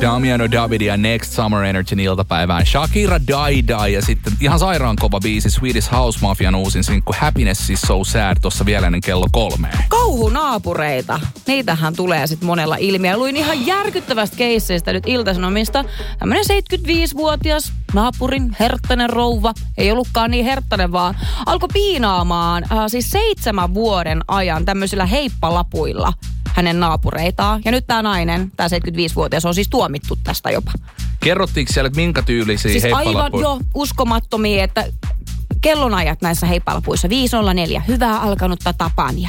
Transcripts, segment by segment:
Damiano David ja Next Summer Energyn iltapäivään. Shakira Die ja sitten ihan sairaan kova biisi Swedish House Mafian uusin sinkku Happiness is so sad tuossa vielä ennen kello 3. Kauhunaapureita. Niitähän tulee sitten monella ilmiö. Luin ihan järkyttävästä keisseistä nyt Ilta-Sanomista. Tämmönen 75-vuotias naapurin herttainen rouva. Ei ollutkaan niin herttainen, vaan alkoi piinaamaan siis 7 vuoden ajan tämmöisillä heippalapuilla hänen naapureitaan. Ja nyt tämä nainen, tämä 75-vuotias, on siis tuomittu tästä jopa. Kerrottiinko siellä, että minkä tyylisiä siis heippalapuja? Aivan jo uskomattomia, että kellonajat näissä heippalapuissa. 5.04. Hyvää alkanutta Tapania.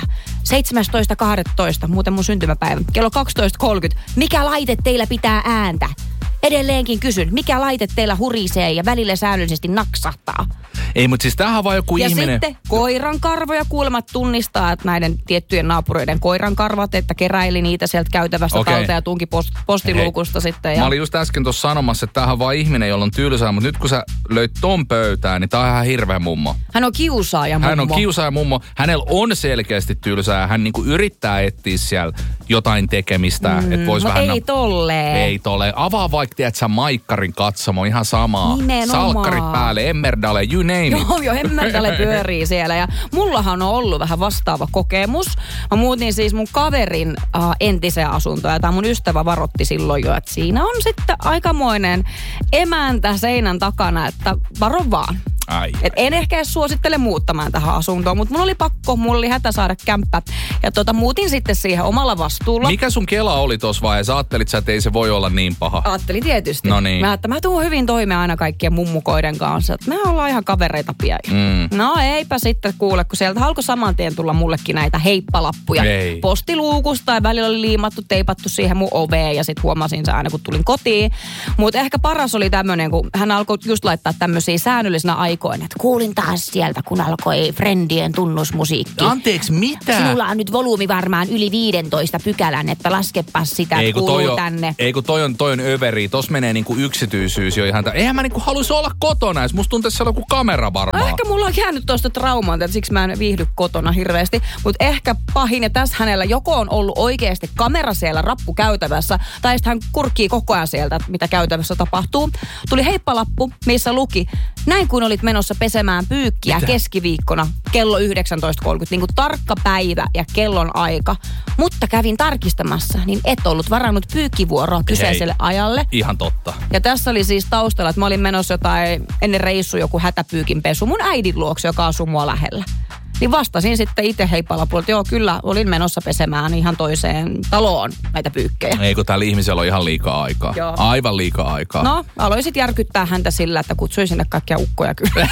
17.12. Muuten mun syntymäpäivä. Kello 12.30. Mikä laite teillä pitää ääntä? Edelleenkin kysyn, mikä laite teillä hurisee ja välillä säännöllisesti naksahtaa? Ei, mutta siis tämähän on vaan joku ihminen. Ja sitten koirankarvoja kuulemat tunnistaa, että näiden tiettyjen naapureiden koirankarvat, että keräili niitä sieltä käytävästä talta ja tunki postiluukusta sitten. Ja... Mä olin just äsken tuossa sanomassa, että tämähän on vaan ihminen, jolla on tylsää, mutta nyt kun sä löit ton pöytään, niin tää on ihan hirveä mummo. Hän on kiusaaja mummo. Hän on kiusaaja mummo. Hänellä on selkeästi tylsää. Hän niinku yrittää etsiä siellä jotain tekemistä, että vois vähän... ei tolleen. Ei tolleen. Avaa vaikka, tiedät sä, Maikkarin katsomo, ihan samaa. Nimenomaan. Salkkarit päälle, Emmerdale, you name it. Joo, Emmerdale pyörii siellä. Ja mullahan on ollut vähän vastaava kokemus. Mä muutin siis mun kaverin entiseen asuntoon. Ja tää mun ystävä varotti silloin jo, että siinä on sitten aikamoinen emäntä seinän takana, että varo vaan. Et en ehkä edes suosittele muuttamaan tähän asuntoon, mutta mun oli pakko, mulla oli hätä saada kämppä. Ja muutin sitten siihen omalla vastuulla. Mikä sun kela oli tossa vaiheessa? Ajattelit sä, että ei se voi olla niin paha? Ajattelin tietysti. No niin. Mä tuun hyvin toimeen aina kaikkien mummukoiden kanssa. Me ollaan ihan kavereita pian. No eipä sitten kuule, kun sieltä alkoi saman tien tulla mullekin näitä heippalappuja. Ei. Postiluukusta ja välillä oli liimattu, teipattu siihen mun oveen ja sit huomasin se aina, kun tulin kotiin. Mutta ehkä paras oli tämmönen, kun hän alkoi just laittaa tämmöisiä säännöllisenä aikoina, että kuulin taas sieltä, kun alkoi Friendien tunnusmusiikki. Anteeksi, mitä? Sinulla on nyt volyymi varmaan yli 15 pykälän, että laskepas sitä, että kuuluu tänne. Ei kun toi on överi. Tossa menee niinku yksityisyys jo ihan. Eihän mä niinku haluisi olla kotona. Musta tuntuu, että siellä on joku kamera varmaan. Ehkä mulla on jäänyt tosta traumaa, että siksi mä en viihdy kotona hirveästi. Mutta ehkä pahin, ja tässä hänellä joko on ollut oikeasti kamera siellä rappukäytävässä, tai sitten hän kurkkii koko ajan sieltä, mitä käytävässä tapahtuu. Tuli heippalappu, missä luki, näin kun olit menossa pesemään pyykkiä keskiviikkona kello 19.30, niin kuin tarkka päivä ja kellon aika. Mutta kävin tarkistamassa, niin et ollut varannut pyykkivuoroa kyseiselle ajalle. Ihan totta. Ja tässä oli siis taustalla, että mä olin menossa jotain ennen reissu joku hätäpyykin pesu mun äidin luokse, joka asuu mua lähellä. Niin vastasin sitten itse heippalapuolta, että joo, kyllä olin menossa pesemään ihan toiseen taloon näitä pyykkejä. Ei, kun täällä ihmisellä on ihan liikaa aikaa. Joo. Aivan liikaa aikaa. No, aloin sitten järkyttää häntä sillä, että kutsuin sinne kaikkia ukkoja kyllä.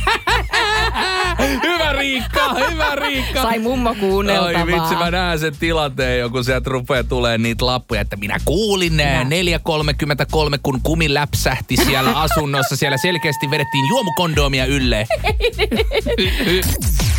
Hyvä Riikka, hyvä Riikka. Sai mummo kuunneltavaa. Oi vitsi, mä näen sen tilanteen, joku sieltä rupeaa tulemaan niitä lappuja, että minä kuulin 4.33, kun kumi läpsähti siellä asunnossa. Siellä selkeästi vedettiin juomukondoomia ylle.